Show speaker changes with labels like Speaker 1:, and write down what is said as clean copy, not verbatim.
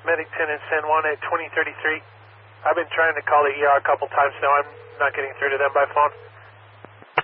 Speaker 1: Medicton in San Juan at 2033. I've been trying to call the ER a couple times now. I'm not getting through to them by phone.